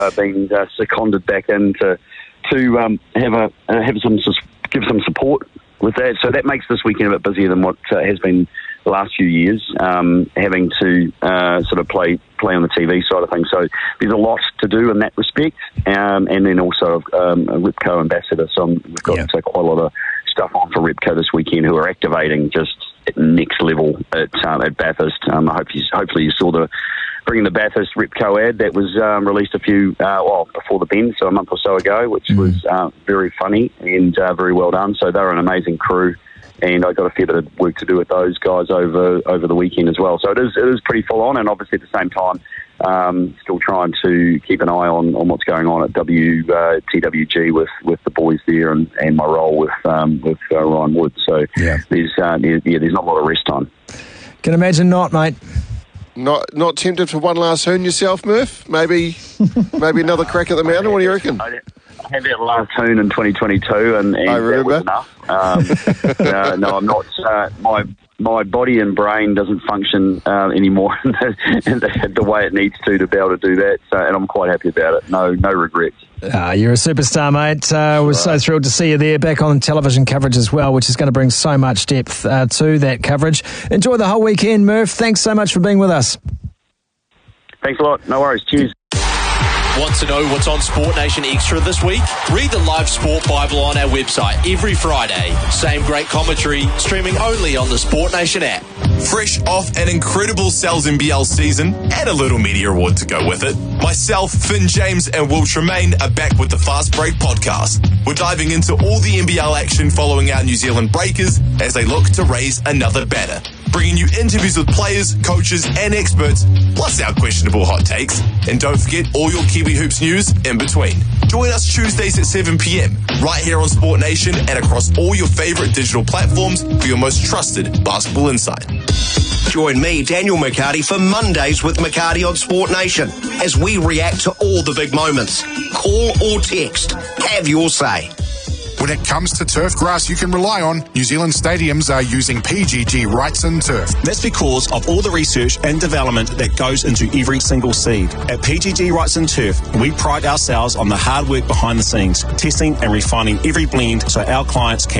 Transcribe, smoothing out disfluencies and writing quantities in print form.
been seconded back in to give some support with that. So that makes this weekend a bit busier than what has been the last few years, having to sort of play on the TV side of things. So there's a lot to do in that respect, and then also a Ripco ambassador. So we've got quite a lot of stuff on for Ripco this weekend, who are activating just at next level at Bathurst. Hopefully you saw the Bringing the Bathurst Ripco ad that was released before the Bend, so a month or so ago, which was very funny and very well done. So they're an amazing crew, and I got a fair bit of work to do with those guys over the weekend as well. So it is pretty full on, and obviously at the same time, still trying to keep an eye on what's going on at TWG with the boys there, and my role with Ryan Wood. So there's not a lot of rest time. Can imagine not, mate. Not tempted for one last hoon yourself, Murph? Maybe another crack at the mountain. What do you reckon? I had that last hoon in 2022, and I remember. That was enough. No, I'm not. My body and brain doesn't function anymore in the way it needs to be able to do that. So, and I'm quite happy about it. No regrets. You're a superstar, mate. We're so thrilled to see you there, back on television coverage as well, which is going to bring so much depth to that coverage. Enjoy the whole weekend, Murph. Thanks so much for being with us. Thanks a lot. No worries. Cheers. Want to know what's on Sport Nation Extra this week? Read the Live Sport Bible on our website every Friday. Same great commentary, streaming only on the Sport Nation app. Fresh off an incredible Sal's NBL season and a little media award to go with it, myself, Finn James and Will Tremaine are back with the Fast Break podcast. We're diving into all the NBL action following our New Zealand Breakers as they look to raise another banner. Bringing you interviews with players, coaches and experts, plus our questionable hot takes. And don't forget all your Kiwi Hoops news in between. Join us Tuesdays at 7 p.m, right here on Sport Nation and across all your favourite digital platforms for your most trusted basketball insight. Join me, Daniel McCarty, for Mondays with McCarty on Sport Nation as we react to all the big moments. Call or text. Have your say. When it comes to turf grass you can rely on, New Zealand stadiums are using PGG Wrightson Turf. That's because of all the research and development that goes into every single seed. At PGG Wrightson Turf, we pride ourselves on the hard work behind the scenes, testing and refining every blend so our clients can